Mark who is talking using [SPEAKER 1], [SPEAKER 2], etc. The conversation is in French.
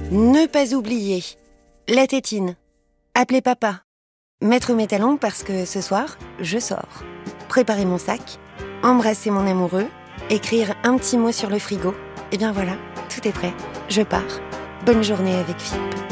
[SPEAKER 1] Ne pas oublier. La tétine. Appeler papa. Mettre mes talons parce que ce soir, je sors. Préparer mon sac. Embrasser mon amoureux. Écrire un petit mot sur le frigo. Et bien voilà, tout est prêt. Je pars. Bonne journée avec Philippe.